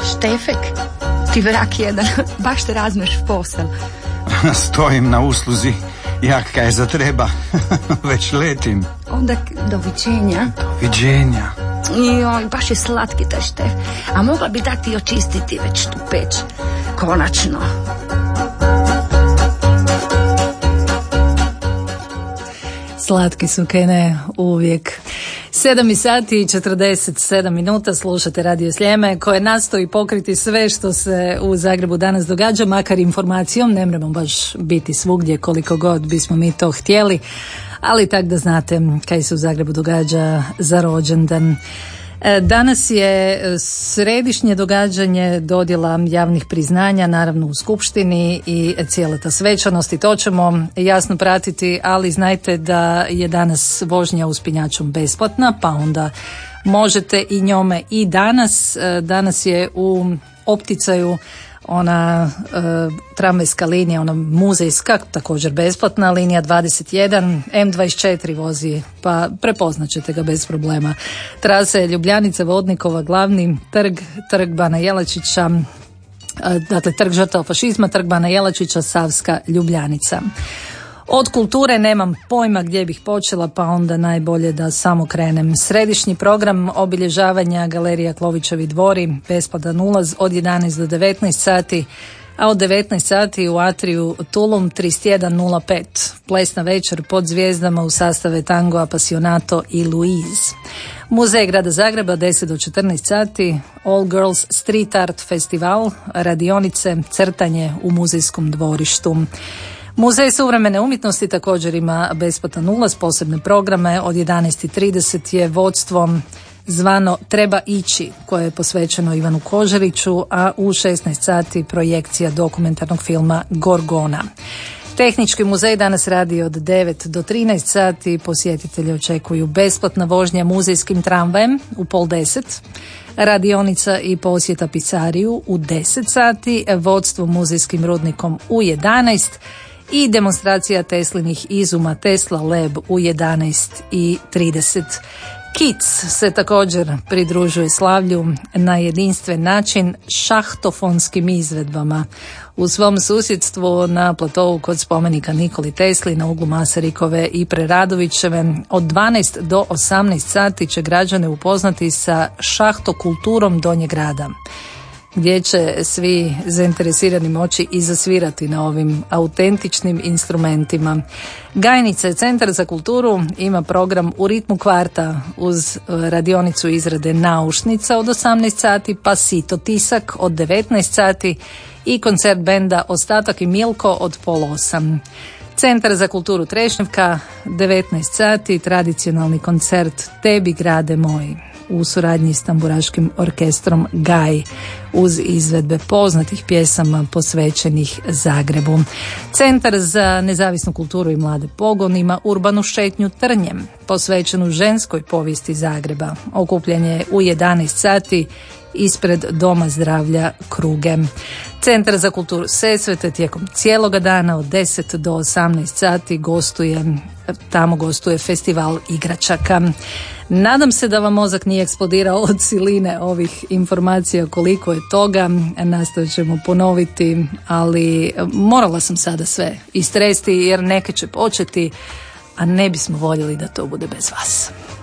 Štefek, ti vrak jedan, baš te razmeš v posel. Stojim na usluzi, jak kaj zatreba. Već letim. Onda doviđenja. Doviđenja. Joj, baš je slatki taj Štef. A mogla bi dati i očistiti već tu peć. Konačno. Slatki su, Kene, uvijek. 7:47 slušate Radio Sljeme koje nastoji pokriti sve što se u Zagrebu danas događa, makar informacijom. Ne moramo baš biti svugdje koliko god bismo mi to htjeli, ali tak da znate kaj se u Zagrebu događa za rođendan. Danas je središnje događanje dodjela javnih priznanja, naravno u Skupštini i cijela ta svečanost i to ćemo jasno pratiti, ali znajte da je danas vožnja uspinjačom besplatna, pa onda možete i njome i danas. Danas je u opticaju ona tramvajska linija, ona muzejska, također besplatna, linija 21, M24 vozi, pa prepoznat ćete ga bez problema. Trase Ljubljanica, Vodnikova, Glavni trg, trg Bana Jelačića, dakle trg žrtava fašizma, trg Bana Jelačića, Savska Ljubljanica. Od kulture nemam pojma gdje bih počela, pa onda najbolje da samo krenem. Središnji program obilježavanja Galerija Klovićevi dvori, besplatan ulaz od 11 do 19 sati, a od 19 sati u atriju Tulum 3105. Plesna večer pod zvijezdama u sastave Tango Apasionato i Louise. Muzej Grada Zagreba 10 do 14 sati, All Girls Street Art Festival, radionice, crtanje u muzejskom dvorištu. Muzej suvremene umjetnosti također ima besplatan ulaz, posebne programe. Od 11:30 je vodstvo zvano Treba ići, koje je posvećeno Ivanu Kožariću, a u 16 sati projekcija dokumentarnog filma Gorgona. Tehnički muzej danas radi od 9 do 13 sati, posjetitelji očekuju besplatna vožnja muzejskim tramvajem u 9:30, radionica i posjeta pisariju u 10 sati, vodstvo muzejskim rudnikom u 11 i demonstracija Teslinih izuma Tesla Lab u 11:30. Kic se također pridružuje slavlju na jedinstven način šahtofonskim izvedbama. U svom susjedstvu na platovu kod spomenika Nikoli Tesli na uglu Masarikove i Preradovićeve od 12 do 18 sati će građane upoznati sa šahtokulturom Donjeg grada, gdje će svi zainteresirani moći i zasvirati na ovim autentičnim instrumentima. Gajnica, Centar za kulturu, ima program u ritmu kvarta uz radionicu izrade naušnica od 18 sati, pa Sito Tisak od 19 sati i koncert benda Ostatak i Milko od 7:30. Centar za kulturu Trešnjevka 19 sati, tradicionalni koncert Tebi grade moj u suradnji s tamburaškim orkestrom Gaj uz izvedbe poznatih pjesama posvećenih Zagrebu. Centar za nezavisnu kulturu i mlade pogon ima urbanu šetnju Trnjem posvećenu ženskoj povijesti Zagreba. Okupljanje u 11 sati ispred Doma zdravlja Kruge. Centar za kulturu Sesvete tijekom cijeloga dana od 10 do 18 sati tamo gostuje festival igračaka. Nadam se da vam mozak nije eksplodirao od siline ovih informacija koliko je toga. Nastojat ćemo ponoviti, ali morala sam sada sve istresti jer neke će početi, a ne bismo voljeli da to bude bez vas.